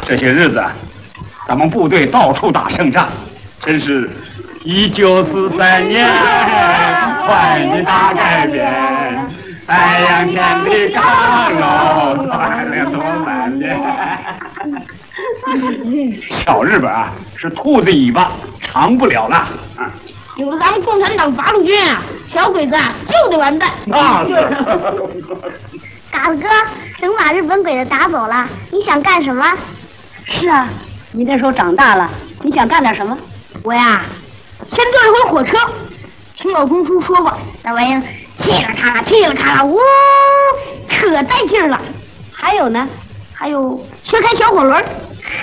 这些日子啊，咱们部队到处打胜仗，真是1943年换你大改变，太阳天地刚柔，锻炼多难练。小日本啊，是兔子尾巴，长不了了啊！ 有了咱们共产党八路军啊，小鬼子啊就得完蛋。 那是。 嘎子哥，等把日本鬼子打走了，你想干什么？ 是啊，你那时候长大了，你想干点什么？ 我呀，先坐一回火车，听老中叔说过，那玩意儿嘁了咔啦，嘁了咔啦，呜，可带劲儿了。还有呢，还有学开小火轮。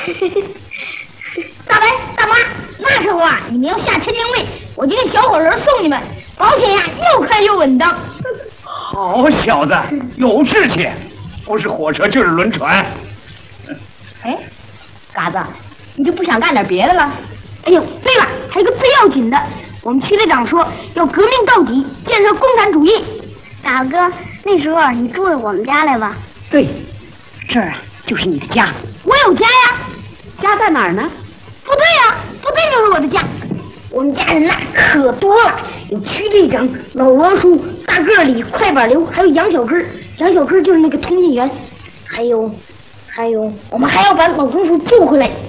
大白大妈，那时候啊，你们要下天津卫，我就用小火轮送你们，保险呀又快又稳当。 好小子，有志气，不是火车就是轮船。 哎，嘎子，你就不想干点别的了？ 哎呦，对了，还有个最要紧的，我们区队长说要革命到底，建设共产主义。 嘎子哥，那时候你住到我们家来吧。 对，这儿啊就是你的家。 我有家呀， 家在哪儿呢？ 部队呀，部队就是我的家。我们家人呐可多了，有区队长、老王叔、大个里、快板刘，还有杨小根。杨小根就是那个通信员，还有，我们还要把老中叔救回来。